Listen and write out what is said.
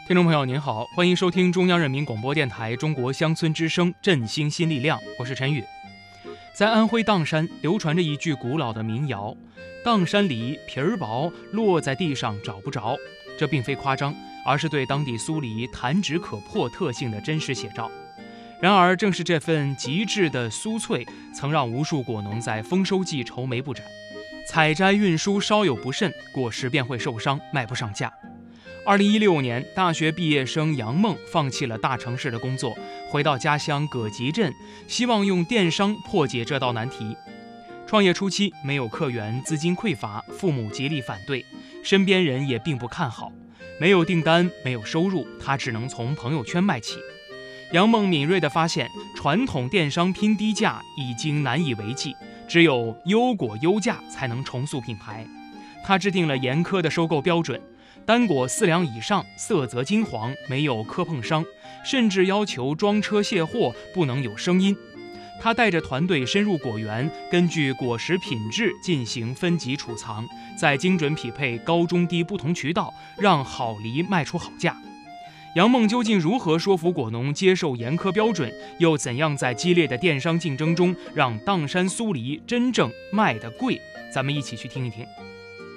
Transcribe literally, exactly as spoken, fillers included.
听众朋友您好，欢迎收听中央人民广播电台中国乡村之声振兴新力量，我是陈宇。在安徽砀山流传着一句古老的民谣：砀山梨皮儿薄，落在地上找不着。这并非夸张，而是对当地酥梨弹指可破特性的真实写照。然而正是这份极致的酥脆，曾让无数果农在丰收季愁眉不展。采摘运输稍有不慎，果实便会受伤，卖不上价。二零一六年，大学毕业生杨梦放弃了大城市的工作，回到家乡葛集镇，希望用电商破解这道难题。创业初期没有客源，资金匮乏，父母极力反对，身边人也并不看好，没有订单，没有收入，他只能从朋友圈卖起。杨梦敏锐地发现，传统电商拼低价已经难以为继，只有优果优价才能重塑品牌。他制定了严苛的收购标准，单果四两以上，色泽金黄，没有磕碰伤，甚至要求装车卸货不能有声音。他带着团队深入果园，根据果实品质进行分级储藏，再精准匹配高中低不同渠道，让好梨卖出好价。杨梦究竟如何说服果农接受严苛标准，又怎样在激烈的电商竞争中让砀山酥梨真正卖得贵？咱们一起去听一听。